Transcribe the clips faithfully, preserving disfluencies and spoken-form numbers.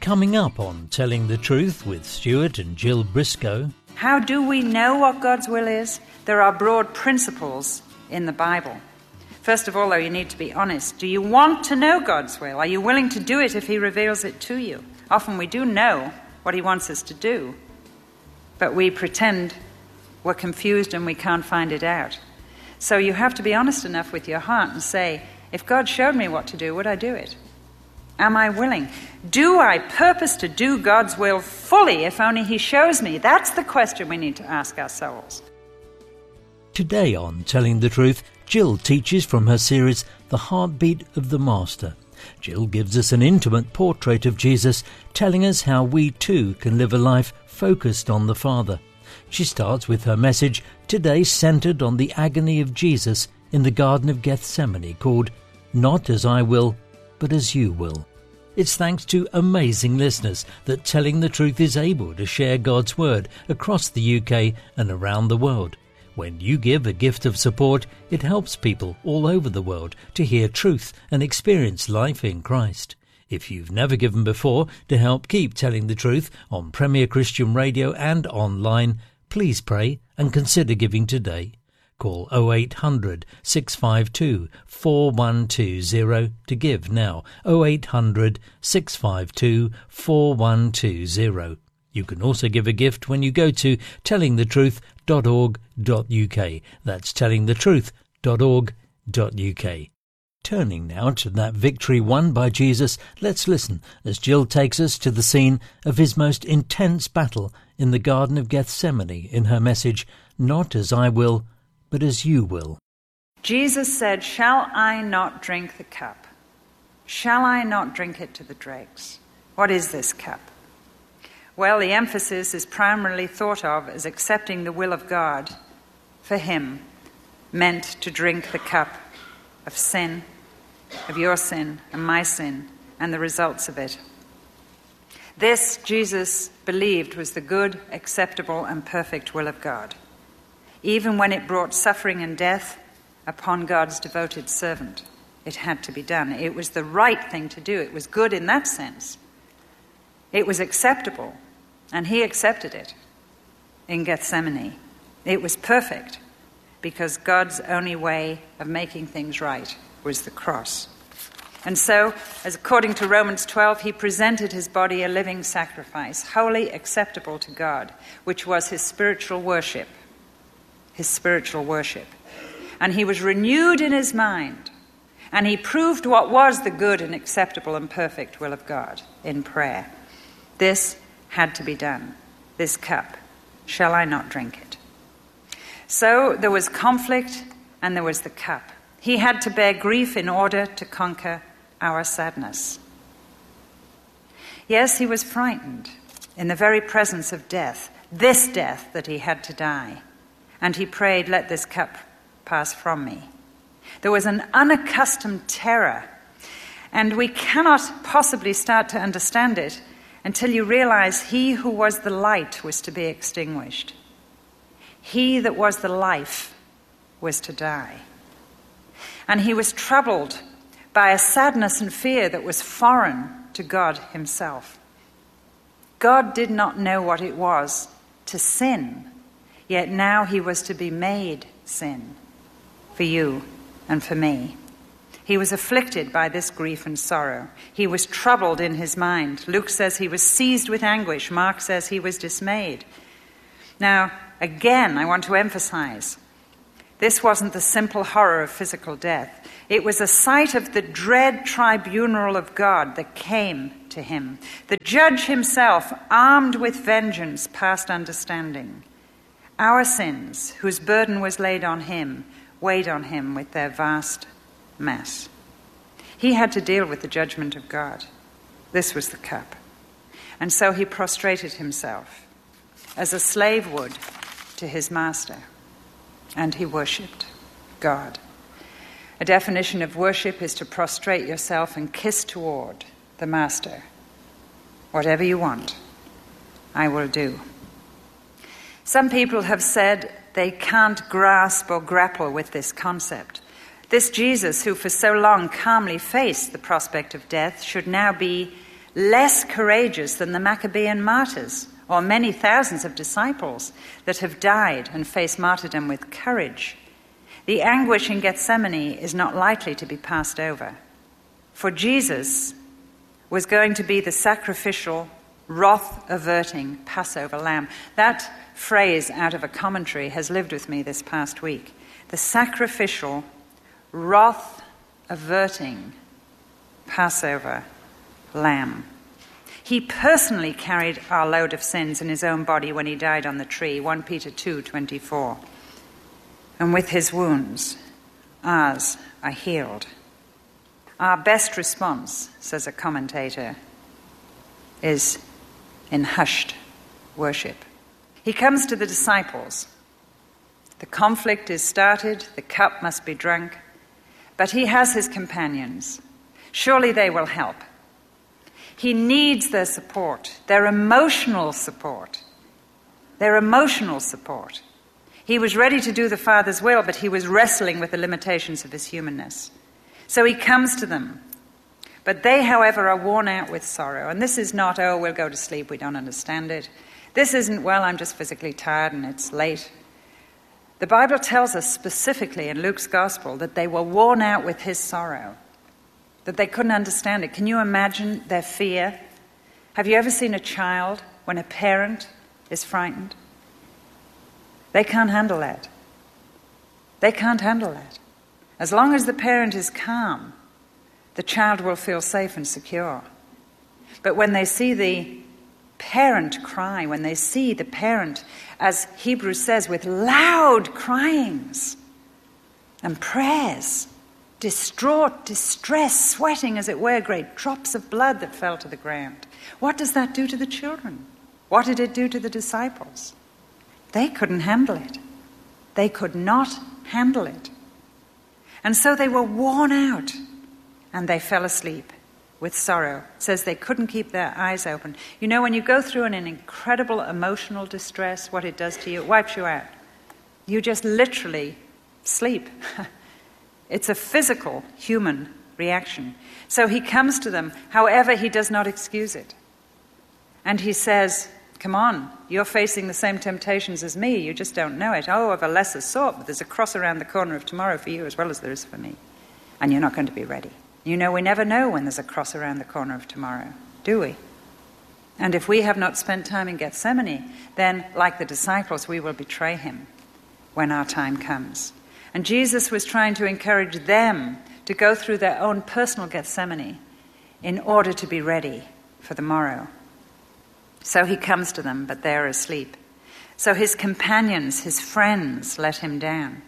Coming up on Telling the Truth with Stuart and Jill Briscoe. How do we know what God's will is? There are broad principles in the Bible. First of all, though, you need to be honest. Do you want to know God's will? Are you willing to do it if he reveals it to you? Often we do know what he wants us to do, but we pretend we're confused and we can't find it out. So you have to be honest enough with your heart and say, if God showed me what to do, would I do it? Am I willing? Do I purpose to do God's will fully if only he shows me? That's the question we need to ask ourselves. Today on Telling the Truth, Jill teaches from her series The Heartbeat of the Master. Jill gives us an intimate portrait of Jesus, telling us how we too can live a life focused on the Father. She starts with her message, today centred on the agony of Jesus in the Garden of Gethsemane, called Not As I Will, But As You Will. It's thanks to amazing listeners that Telling the Truth is able to share God's Word across the U K and around the world. When you give a gift of support, it helps people all over the world to hear truth and experience life in Christ. If you've never given before to help keep Telling the Truth on Premier Christian Radio and online, please pray and consider giving today. Call oh eight hundred, six five two, four one two zero to give now. oh eight hundred, six five two, four one two zero. You can also give a gift when you go to telling the truth dot org dot U K. That's telling the truth dot org dot U K. Turning now to that victory won by Jesus, let's listen as Jill takes us to the scene of his most intense battle in the Garden of Gethsemane in her message, Not As I Will, But As You Will. Jesus said, shall I not drink the cup? Shall I not drink it to the dregs? What is this cup? Well, the emphasis is primarily thought of as accepting the will of God for him, meant to drink the cup of sin, of your sin and my sin, and the results of it. This, Jesus believed, was the good, acceptable, and perfect will of God, even when it brought suffering and death upon God's devoted servant. It had to be done. It was the right thing to do. It was good in that sense. It was acceptable, and he accepted it in Gethsemane. It was perfect, because God's only way of making things right was the cross. And so, as according to Romans twelve, he presented his body a living sacrifice, wholly acceptable to God, which was his spiritual worship. His spiritual worship. And he was renewed in his mind, and he proved what was the good and acceptable and perfect will of God in prayer. This had to be done. This cup, shall I not drink it? So there was conflict and there was the cup. He had to bear grief in order to conquer our sadness. Yes, he was frightened in the very presence of death, this death that he had to die. And he prayed, let this cup pass from me. There was an unaccustomed terror, and we cannot possibly start to understand it until you realize he who was the light was to be extinguished. He that was the life was to die. And he was troubled by a sadness and fear that was foreign to God himself. God did not know what it was to sin, yet now he was to be made sin for you and for me. He was afflicted by this grief and sorrow. He was troubled in his mind. Luke says he was seized with anguish. Mark says he was dismayed. Now, again, I want to emphasize, this wasn't the simple horror of physical death. It was a sight of the dread tribunal of God that came to him. The judge himself, armed with vengeance past understanding. Our sins, whose burden was laid on him, weighed on him with their vast mass. He had to deal with the judgment of God. This was the cup. And so he prostrated himself as a slave would to his master, and he worshipped God. A definition of worship is to prostrate yourself and kiss toward the master. Whatever you want, I will do. Some people have said they can't grasp or grapple with this concept. This Jesus, who for so long calmly faced the prospect of death, should now be less courageous than the Maccabean martyrs, or many thousands of disciples that have died and faced martyrdom with courage. The anguish in Gethsemane is not likely to be passed over. For Jesus was going to be the sacrificial, wrath-averting Passover lamb. That phrase out of a commentary has lived with me this past week. The sacrificial, wrath-averting Passover lamb. He personally carried our load of sins in his own body when he died on the tree, First Peter two twenty-four. And with his wounds, ours are healed. Our best response, says a commentator, is in hushed worship. He comes to the disciples. The conflict is started, the cup must be drunk, but he has his companions. Surely they will help. He needs their support, their emotional support, their emotional support. He was ready to do the Father's will, but he was wrestling with the limitations of his humanness. So he comes to them. But they, however, are worn out with sorrow. And this is not, oh, we'll go to sleep, we don't understand it. This isn't, well, I'm just physically tired and it's late. The Bible tells us specifically in Luke's Gospel that they were worn out with his sorrow, that they couldn't understand it. Can you imagine their fear? Have you ever seen a child when a parent is frightened? They can't handle that. They can't handle that. As long as the parent is calm, the child will feel safe and secure. But when they see the parent cry, when they see the parent, as Hebrews says, with loud cryings and prayers, distraught, distress, sweating, as it were, great drops of blood that fell to the ground. What does that do to the children? What did it do to the disciples? They couldn't handle it. They could not handle it. And so they were worn out and they fell asleep with sorrow. It says they couldn't keep their eyes open. You know, when you go through an, an incredible emotional distress, what it does to you, it wipes you out. You just literally sleep. It's a physical, human reaction. So he comes to them, however, he does not excuse it. And he says, come on, you're facing the same temptations as me, you just don't know it. Oh, of a lesser sort, but there's a cross around the corner of tomorrow for you as well as there is for me. And you're not going to be ready. You know, we never know when there's a cross around the corner of tomorrow, do we? And if we have not spent time in Gethsemane, then, like the disciples, we will betray him when our time comes. And Jesus was trying to encourage them to go through their own personal Gethsemane in order to be ready for the morrow. So he comes to them, but they're asleep. So his companions, his friends, let him down.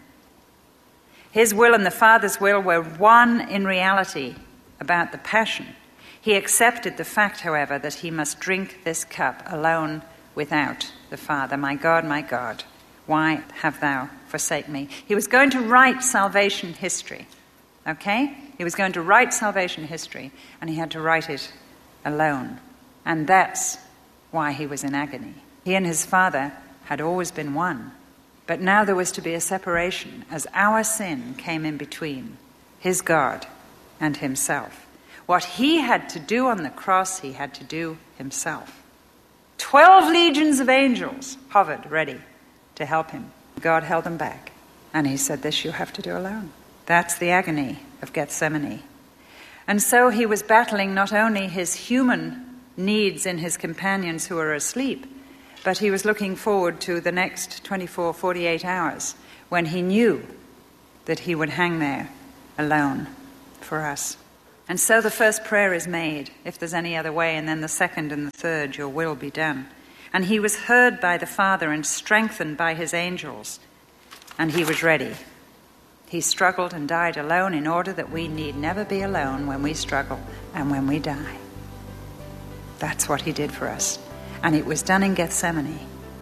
His will and the Father's will were one in reality about the passion. He accepted the fact, however, that he must drink this cup alone without the Father. My God, my God, why have thou forsaken me? He was going to write salvation history, okay? He was going to write salvation history, and he had to write it alone. And that's why he was in agony. He and his Father had always been one. But now there was to be a separation as our sin came in between his God and himself. What he had to do on the cross, he had to do himself. Twelve legions of angels hovered ready to help him. God held them back. And he said, this you have to do alone. That's the agony of Gethsemane. And so he was battling not only his human needs in his companions who were asleep, but he was looking forward to the next twenty-four, forty-eight hours when he knew that he would hang there alone for us. And so the first prayer is made, if there's any other way, and then the second and the third, your will be done. And he was heard by the Father and strengthened by his angels, and he was ready. He struggled and died alone in order that we need never be alone when we struggle and when we die. That's what he did for us. And it was done in Gethsemane.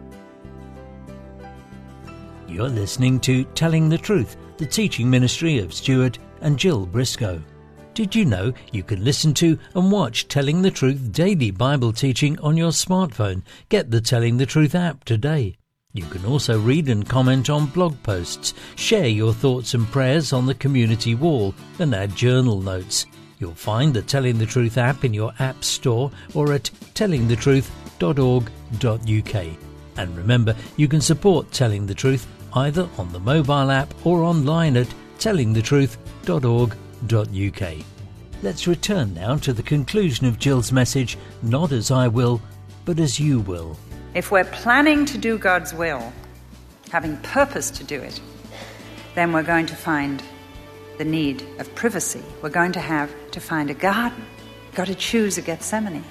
You're listening to Telling the Truth, the teaching ministry of Stuart and Jill Briscoe. Did you know you can listen to and watch Telling the Truth daily Bible teaching on your smartphone? Get the Telling the Truth app today. You can also read and comment on blog posts, share your thoughts and prayers on the community wall, and add journal notes. You'll find the Telling the Truth app in your app store or at telling the truth dot org dot U K. And remember, you can support Telling the Truth either on the mobile app or online at telling the truth dot org dot U K. Let's return now to the conclusion of Jill's message, not as I will, but as you will. If we're planning to do God's will, having purpose to do it, then we're going to find the need of privacy. We're going to have to find a garden. Got to choose a Gethsemane.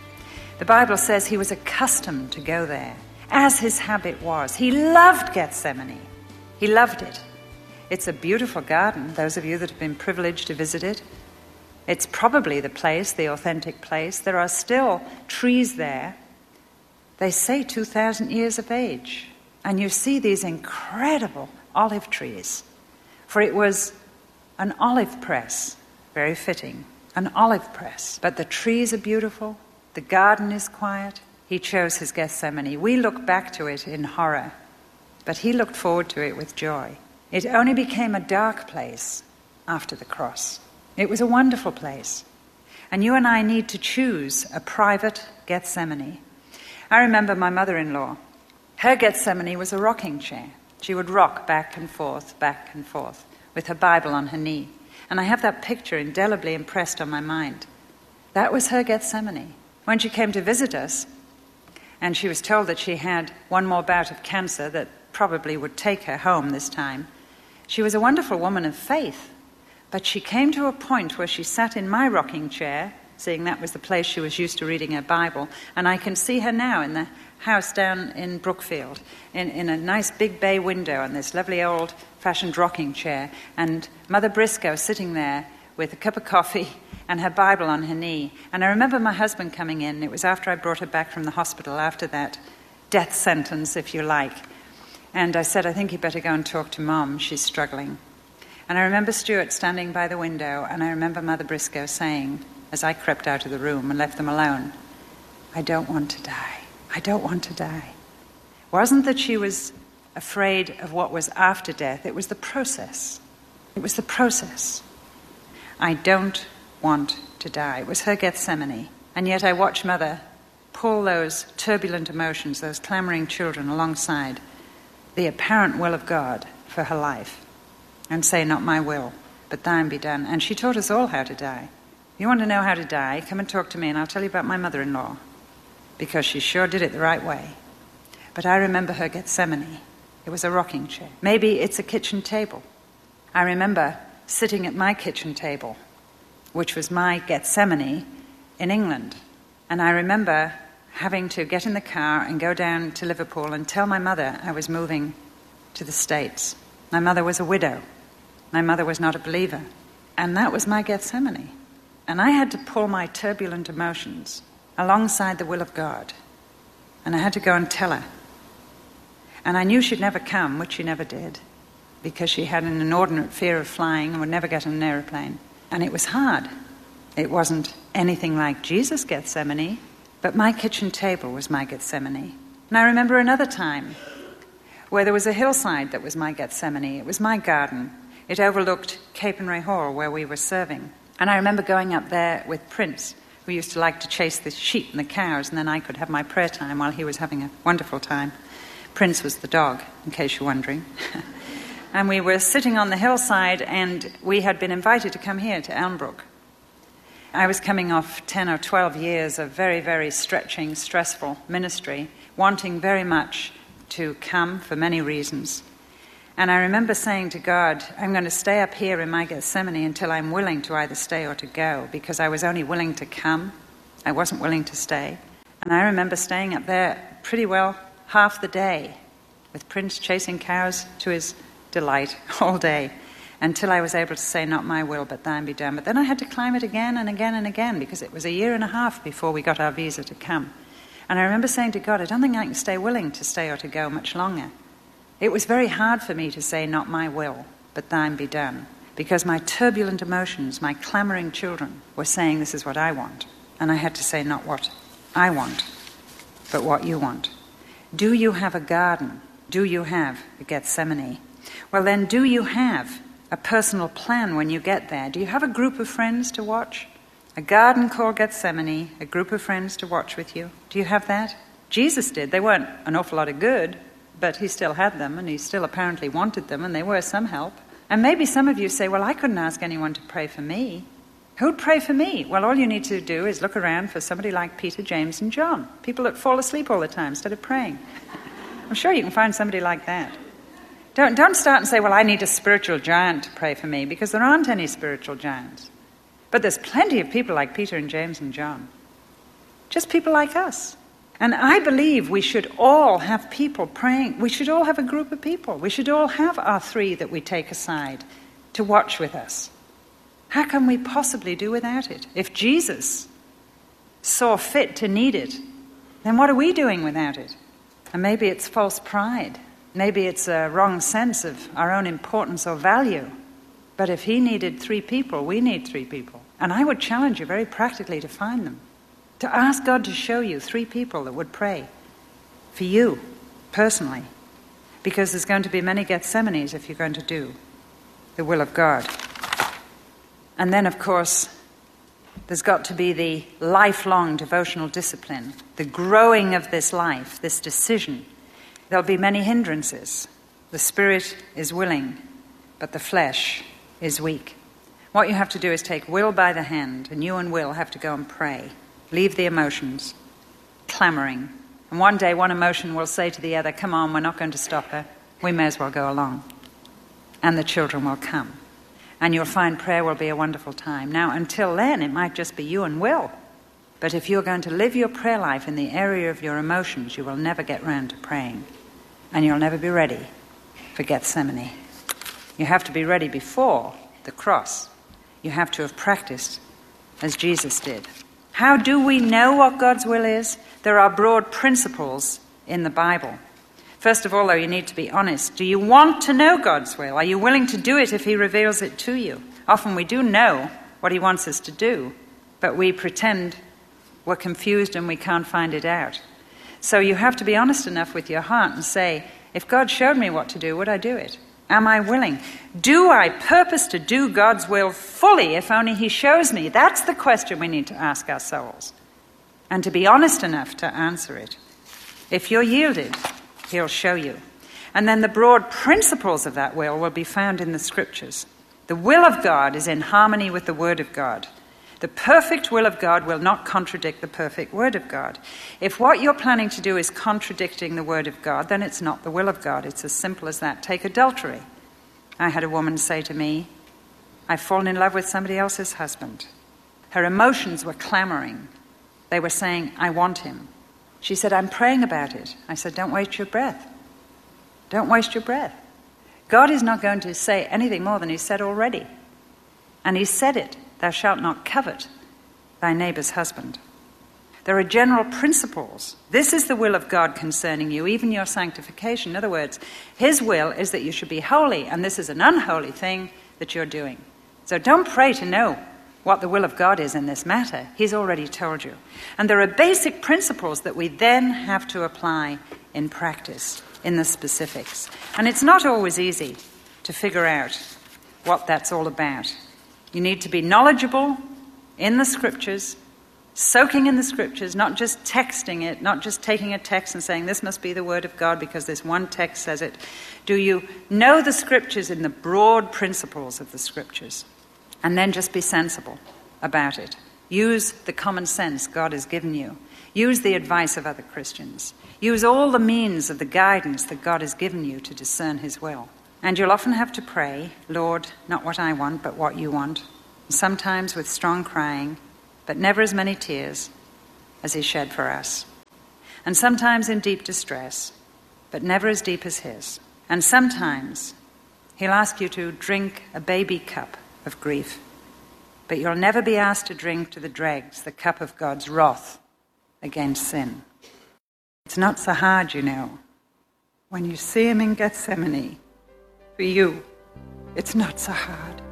The Bible says he was accustomed to go there, as his habit was. He loved Gethsemane. He loved it. It's a beautiful garden, those of you that have been privileged to visit it. It's probably the place, the authentic place. There are still trees there. They say two thousand years of age. And you see these incredible olive trees. For it was an olive press, very fitting, an olive press. But the trees are beautiful. The garden is quiet. He chose his Gethsemane. We look back to it in horror, but he looked forward to it with joy. It only became a dark place after the cross. It was a wonderful place. And you and I need to choose a private Gethsemane. I remember my mother-in-law. Her Gethsemane was a rocking chair. She would rock back and forth, back and forth, with her Bible on her knee. And I have that picture indelibly impressed on my mind. That was her Gethsemane. When she came to visit us, and she was told that she had one more bout of cancer that probably would take her home this time, she was a wonderful woman of faith. But she came to a point where she sat in my rocking chair, seeing that was the place she was used to reading her Bible, and I can see her now in the house down in Brookfield, in, in a nice big bay window on this lovely old-fashioned rocking chair, and Mother Briscoe sitting there with a cup of coffee and her Bible on her knee. And I remember my husband coming in. It was after I brought her back from the hospital, after that death sentence, if you like. And I said, I think you'd better go and talk to Mom. She's struggling. And I remember Stuart standing by the window, and I remember Mother Briscoe saying, as I crept out of the room and left them alone, I don't want to die. I don't want to die. It wasn't that she was afraid of what was after death. It was the process. It was the process. I don't want to die. It was her Gethsemane. And yet I watched Mother pull those turbulent emotions, those clamoring children alongside the apparent will of God for her life and say, not my will, but thine be done. And she taught us all how to die. If you want to know how to die, come and talk to me and I'll tell you about my mother-in-law, because she sure did it the right way. But I remember her Gethsemane. It was a rocking chair. Maybe it's a kitchen table. I remember sitting at my kitchen table, which was my Gethsemane in England. And I remember having to get in the car and go down to Liverpool and tell my mother I was moving to the States. My mother was a widow. My mother was not a believer. And that was my Gethsemane. And I had to pull my turbulent emotions alongside the will of God. And I had to go and tell her. And I knew she'd never come, which she never did, because she had an inordinate fear of flying and would never get on an aeroplane. And it was hard. It wasn't anything like Jesus' Gethsemane, but my kitchen table was my Gethsemane. And I remember another time where there was a hillside that was my Gethsemane. It was my garden. It overlooked Capernwray Hall, where we were serving. And I remember going up there with Prince, who used to like to chase the sheep and the cows, and then I could have my prayer time while he was having a wonderful time. Prince was the dog, in case you're wondering. And we were sitting on the hillside, and we had been invited to come here to Elmbrook. I was coming off ten or twelve years of very, very stretching, stressful ministry, wanting very much to come for many reasons. And I remember saying to God, I'm going to stay up here in my Gethsemane until I'm willing to either stay or to go, because I was only willing to come. I wasn't willing to stay. And I remember staying up there pretty well half the day, with Prince chasing cows to his delight all day, until I was able to say, not my will, but thine be done. But then I had to climb it again and again and again, because it was a year and a half before we got our visa to come. And I remember saying to God, I don't think I can stay willing to stay or to go much longer. It was very hard for me to say, not my will, but thine be done, because my turbulent emotions, my clamoring children, were saying, this is what I want. And I had to say, not what I want, but what you want. Do you have a garden? Do you have a Gethsemane? Well, then, do you have a personal plan when you get there. Do you have a group of friends to watch? A garden called Gethsemane, a group of friends to watch with you. Do you have that? Jesus did. They weren't an awful lot of good, but he still had them, and he still apparently wanted them, and they were some help. And maybe some of you say, well, I couldn't ask anyone to pray for me. Who'd pray for me? Well, all you need to do is look around for somebody like Peter, James, and John, people that fall asleep all the time instead of praying. I'm sure you can find somebody like that. Don't, don't start and say, well, I need a spiritual giant to pray for me, because there aren't any spiritual giants. But there's plenty of people like Peter and James and John. Just people like us. And I believe we should all have people praying. We should all have a group of people. We should all have our three that we take aside to watch with us. How can we possibly do without it? If Jesus saw fit to need it, then what are we doing without it? And maybe it's false pride. Maybe it's a wrong sense of our own importance or value. But if he needed three people, we need three people. And I would challenge you very practically to find them. To ask God to show you three people that would pray for you personally. Because there's going to be many Gethsemanes if you're going to do the will of God. And then, of course, there's got to be the lifelong devotional discipline, the growing of this life, this decision. There'll be many hindrances. The spirit is willing, but the flesh is weak. What you have to do is take Will by the hand, and you and Will have to go and pray. Leave the emotions, clamoring. And one day one emotion will say to the other, come on, we're not going to stop her. We may as well go along. And the children will come. And you'll find prayer will be a wonderful time. Now, until then, it might just be you and Will. But if you're going to live your prayer life in the area of your emotions, you will never get round to praying. And you'll never be ready for Gethsemane. You have to be ready before the cross. You have to have practiced as Jesus did. How do we know what God's will is? There are broad principles in the Bible. First of all, though, you need to be honest. Do you want to know God's will? Are you willing to do it if he reveals it to you? Often we do know what he wants us to do, but we pretend we're confused and we can't find it out. So you have to be honest enough with your heart and say, if God showed me what to do, would I do it? Am I willing? Do I purpose to do God's will fully if only he shows me? That's the question we need to ask our souls. And to be honest enough to answer it. If you're yielded, he'll show you. And then the broad principles of that will will be found in the scriptures. The will of God is in harmony with the word of God. The perfect will of God will not contradict the perfect word of God. If what you're planning to do is contradicting the word of God, then it's not the will of God. It's as simple as that. Take adultery. I had a woman say to me, I've fallen in love with somebody else's husband. Her emotions were clamoring. They were saying, I want him. She said, I'm praying about it. I said, don't waste your breath. Don't waste your breath. God is not going to say anything more than he said already. And he said it. Thou shalt not covet thy neighbor's husband. There are general principles. This is the will of God concerning you, even your sanctification. In other words, his will is that you should be holy, and this is an unholy thing that you're doing. So don't pray to know what the will of God is in this matter. He's already told you. And there are basic principles that we then have to apply in practice, in the specifics. And it's not always easy to figure out what that's all about. You need to be knowledgeable in the scriptures, soaking in the scriptures, not just texting it, not just taking a text and saying, this must be the word of God because this one text says it. Do you know the scriptures in the broad principles of the scriptures? And then just be sensible about it. Use the common sense God has given you. Use the advice of other Christians. Use all the means of the guidance that God has given you to discern his will. And you'll often have to pray, Lord, not what I want, but what you want. Sometimes with strong crying, but never as many tears as he shed for us. And sometimes in deep distress, but never as deep as his. And sometimes he'll ask you to drink a baby cup of grief, but you'll never be asked to drink to the dregs the cup of God's wrath against sin. It's not so hard, you know. When you see him in Gethsemane, for you, it's not so hard.